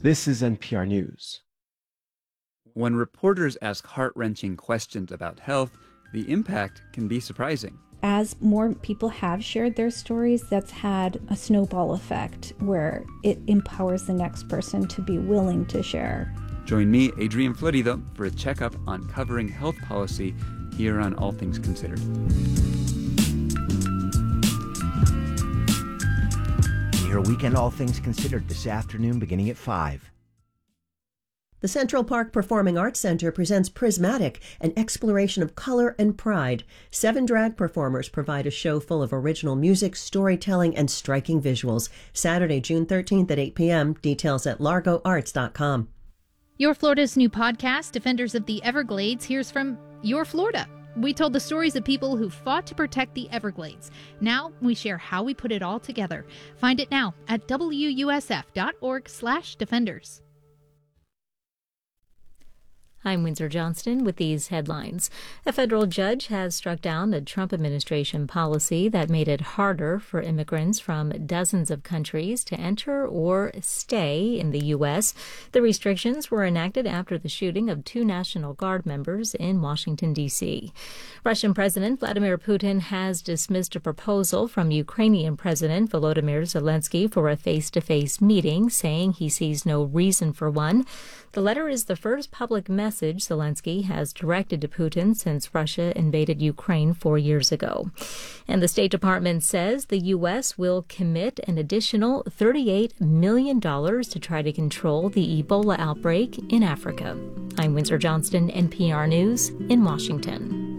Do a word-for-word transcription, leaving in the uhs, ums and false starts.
This is N P R News. When reporters ask heart-wrenching questions about health, the impact can be surprising. As more people have shared their stories, that's had a snowball effect where it empowers the next person to be willing to share. Join me, Adrian Florido, for a checkup on covering health policy here on All Things Considered. Your weekend All Things Considered this afternoon beginning at five. The Central Park Performing Arts Center presents Prismatic, an exploration of color and pride. Seven drag performers provide a show full of original music, storytelling, and striking visuals. Saturday, June thirteenth at eight p.m. Details at largo arts dot com. Your Florida's new podcast, Defenders of the Everglades, hears from Your Florida. We told the stories of people who fought to protect the Everglades. Now we share how we put it all together. Find it now at W U S F dot org slash defenders. I'm Windsor Johnston with these headlines. A federal judge has struck down a Trump administration policy that made it harder for immigrants from dozens of countries to enter or stay in the U S. The restrictions were enacted after the shooting of two National Guard members in Washington, D C. Russian President Vladimir Putin has dismissed a proposal from Ukrainian President Volodymyr Zelensky for a face-to-face meeting, saying he sees no reason for one. The letter is the first public message Zelensky has directed to Putin since Russia invaded Ukraine four years ago. And the State Department says the U S will commit an additional thirty-eight million dollars to try to control the Ebola outbreak in Africa. I'm Windsor Johnston, N P R News in Washington.